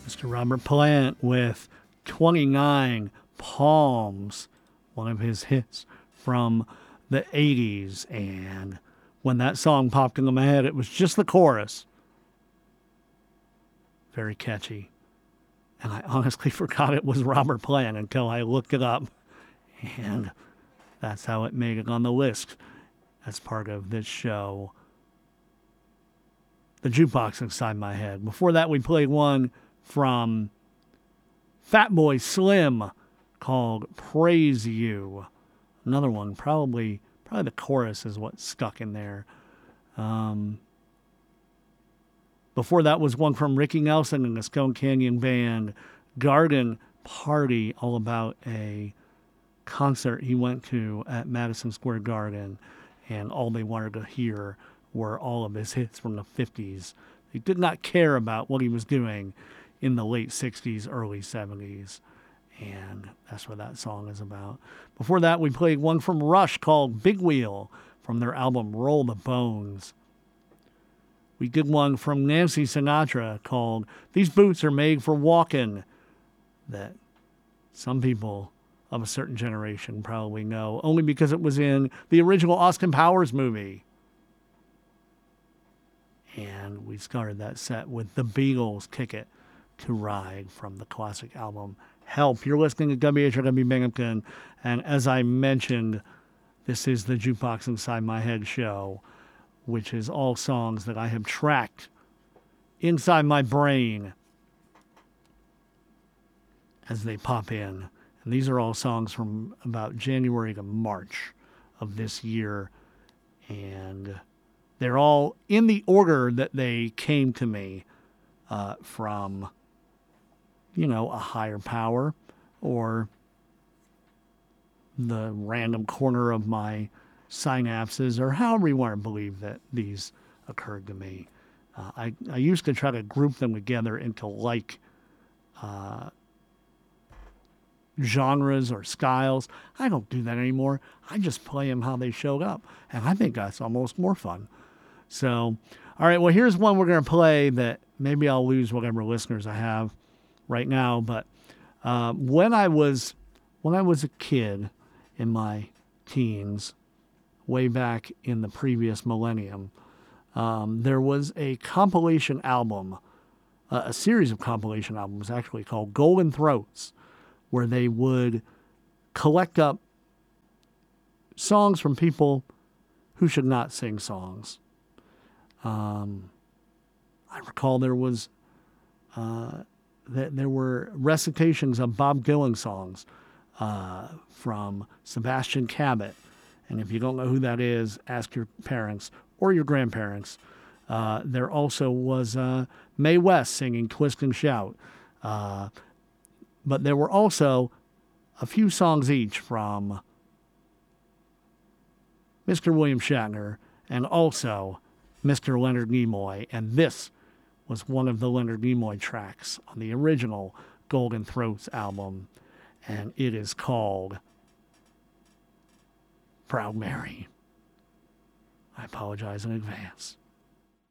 Mr. Robert Plant with 29 Palms, one of his hits from the 80s. And when that song popped into my head, it was just the chorus. Very catchy. And I honestly forgot it was Robert Plant until I looked it up. And that's how it made it on the list as part of this show. The Jukebox Inside My Head. Before that, we played one from Fatboy Slim called Praise You. Another one, probably the chorus is what stuck in there. Before that was one from Ricky Nelson and the Stone Canyon Band, Garden Party, all about a concert he went to at Madison Square Garden, and all they wanted to hear were all of his hits from the 50s. They did not care about what he was doing in the late 60s, early 70s. And that's what that song is about. Before that, we played one from Rush called Big Wheel from their album Roll the Bones. We did one from Nancy Sinatra called These Boots Are Made for Walking, that some people of a certain generation probably know, only because it was in the original Austin Powers movie. And we started that set with the Beatles' Ticket to Ride from the classic album Help. You're listening to WHRW Binghamton, and as I mentioned, this is the Jukebox Inside My Head show, which is all songs that I have tracked inside my brain as they pop in. And these are all songs from about January to March of this year, and they're all in the order that they came to me from, a higher power or the random corner of my synapses, or however you want to believe that these occurred to me. I used to try to group them together into genres or styles. I don't do that anymore. I just play them how they showed up, and I think that's almost more fun. So, all right, well, here's one we're going to play that maybe I'll lose whatever listeners I have right now, but when I was a kid in my teens, way back in the previous millennium, there was a compilation album, a series of compilation albums actually, called Golden Throats, where they would collect up songs from people who should not sing songs. I recall there was there were recitations of Bob Dylan songs from Sebastian Cabot. And if you don't know who that is, ask your parents or your grandparents. There also was Mae West singing Twist and Shout. But there were also a few songs each from Mr. William Shatner and also Mr. Leonard Nimoy. And this was one of the Leonard Nimoy tracks on the original Golden Throats album. And it is called Proud Mary. I apologize in advance.